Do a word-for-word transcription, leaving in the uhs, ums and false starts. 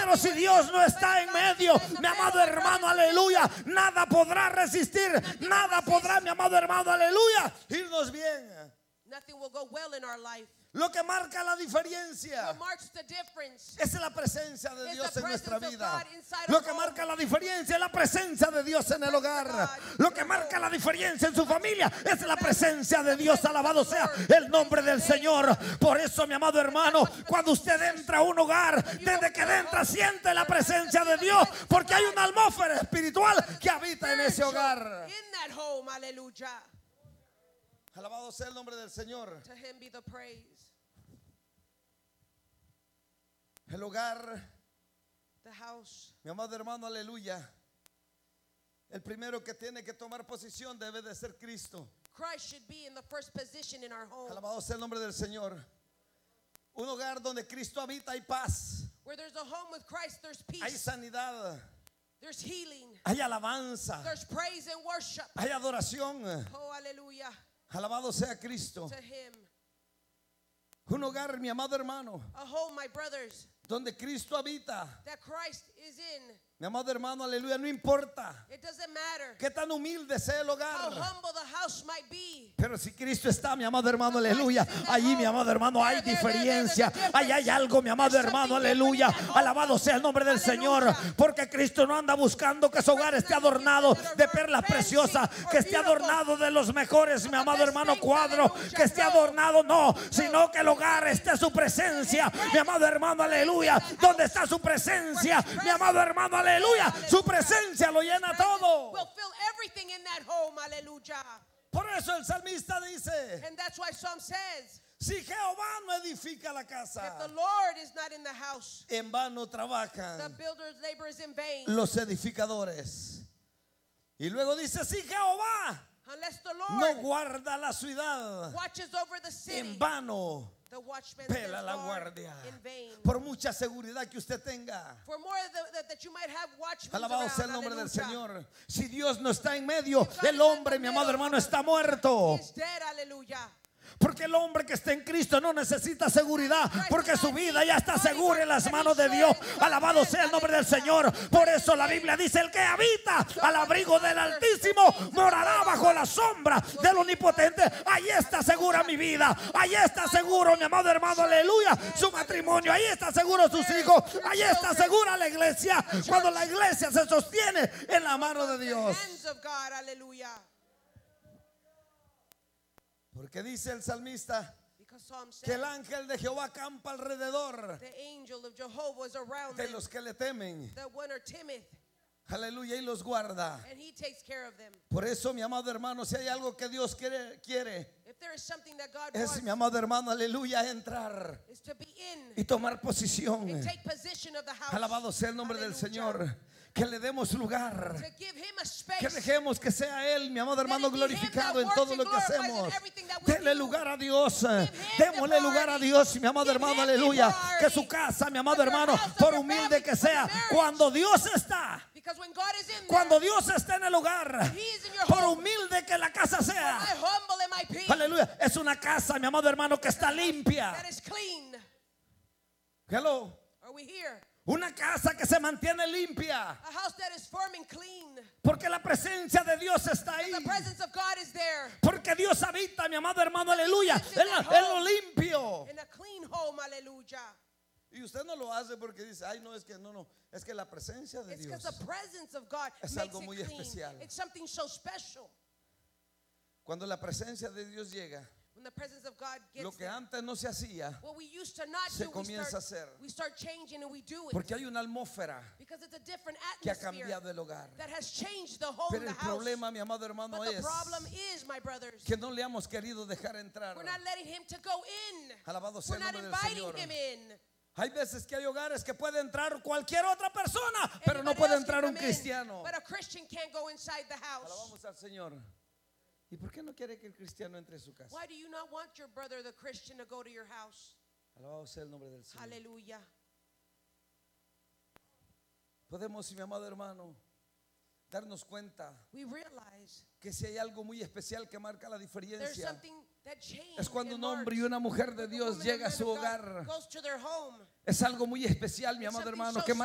Pero si Dios no está en medio, mi amado hermano, aleluya, nada podrá resistir, nada podrá, mi amado hermano, aleluya, irnos bien. Nothing will go well in our life. Lo que marca la diferencia What marks the difference es la presencia de is Dios the en nuestra presence of vida. God inside Lo our que home. marca la diferencia es la presencia de Dios en el hogar. Lo que marca la diferencia en su familia es la presencia de Dios. Alabado sea el nombre del Señor. Por eso, mi amado hermano, cuando usted entra a un hogar, desde que entra siente la presencia de Dios, porque hay una atmósfera espiritual que habita en ese hogar. In that home, hallelujah. Alabado sea el nombre del Señor. To him be the praise. El hogar, The house. mi amado hermano, aleluya. El primero que tiene que tomar posición debe de ser Cristo. Christ should be in the first position in our home. Alabado sea el nombre del Señor. Un hogar donde Cristo habita hay paz, Where there's a home with Christ, there's hay peace, sanidad, there's healing, hay alabanza, there's praise and worship. hay adoración. Oh, hallelujah. Alabado sea Cristo. To him. Un hogar, mi amado hermano, A home, my brothers, donde Cristo habita. that Christ is in. Mi amado hermano, aleluya, no importa It doesn't matter qué tan humilde sea el how hogar, humble the house might be. pero si Cristo está, mi amado hermano, aleluya, allí, mi amado hermano, hay diferencia. Ahí hay algo, mi amado hermano, aleluya. Alabado sea el nombre del Señor, porque Cristo no anda buscando que su hogar esté adornado de perlas preciosas, que esté adornado de los mejores, mi amado hermano, cuadro, que esté adornado, no, sino que el hogar esté su presencia, mi amado hermano, aleluya. Donde está su presencia, mi amado hermano, aleluya, su presencia lo llena todo. Will fill everything in that home, hallelujah. Por eso el salmista dice: And that's why Psalm says, si Jehová no edifica la if casa, the Lord is not in the house, en vano the trabajan builder's labor is in vain. los edificadores. Y luego dice: si Jehová Unless the no Lord guarda la ciudad, watches over the city, en vano the watchman pela stands la guard guardia. in vain. Por mucha seguridad que usted tenga, For more th- that, that you might have watchmen alabado around, sea el nombre del hallelujah. Señor. Si Dios no está en medio, el hombre, mi amado hermano, está muerto. He's dead, hallelujah. Porque el hombre que está en Cristo no necesita seguridad, porque su vida ya está segura en las manos de Dios. Alabado sea el nombre del Señor. Por eso la Biblia dice: el que habita al abrigo del Altísimo morará bajo la sombra del Omnipotente. Ahí está segura mi vida, ahí está seguro mi amado hermano, aleluya, su matrimonio, ahí está seguro sus hijos, ahí está segura la iglesia, cuando la iglesia se sostiene en la mano de Dios. Hands of God, hallelujah. Porque dice el salmista Because Psalm que says el ángel de Jehová campa alrededor the angel of Jehovah is around de them, los que le temen. the one are timid, Aleluya, y los guarda. and he takes care of them. Por eso, mi amado hermano, si hay algo que Dios quiere, quiere If there is something that God es, wants, mi amado hermano, aleluya, entrar is to be in y tomar posición. and take possession of the house. Alabado sea el nombre del Hallelujah. Señor. Que le demos lugar, To give him a space. que dejemos que sea Él, mi amado hermano, Let it be him glorificado that en works todo and lo que glorifies in hacemos. everything that we Denle do. lugar a Dios, him démosle the lugar a priority. Dios, mi amado Give hermano, him the aleluya. priority. Que su casa, mi amado That your hermano, house, por your humilde family, que your sea, marriage. cuando Dios está, Because when God is in cuando there, Dios está en el hogar, He is in your por home. humilde que la casa sea, I humble in my peace. aleluya, es una casa, mi amado hermano, que está limpia. That is clean. Hello. Are we here? Una casa que se mantiene limpia, A house that is firm and clean. porque la presencia de Dios está ahí. The presence of God is there. Porque Dios habita, mi amado hermano, aleluya, en, la- en lo limpio. In a clean home, hallelujah. Y usted no lo hace porque dice: ay, no, es que no, no, es que la presencia de It's Dios. because the presence of God Es makes algo it muy clean. especial. It's something so special. Cuando la presencia de Dios llega, When the presence of God gets lo que there, antes no se hacía, what we used to not se do, we comienza a start, hacer. we start changing and we do it. porque hay una atmósfera Because it's a different que ha atmosphere cambiado el hogar. that has changed the home, Pero the el house. problema, mi amado hermano, But the es problem is, my brothers, que no le hemos querido dejar entrar. we're not letting him to go in. Alabado sea We're el not nombre del inviting Señor. him in. Hay veces que hay hogares que puede entrar cualquier otra persona, pero no Anybody puede else can entrar un come in, cristiano. but a Christian can't go inside the house. Alabamos al Señor. ¿Y por qué no quiere que el cristiano entre a su casa? Why do you not want your brother, the Christian, to go to your house? Alabado sea el nombre del Señor. Hallelujah. Podemos, mi amado hermano, darnos cuenta We realize que si hay algo muy especial que marca la there's diferencia, something that changed. es cuando and un hombre y marks una mujer de when a Dios woman llega a and su man of God hogar. goes to their home. Es algo muy especial, mi It's amado something hermano, so que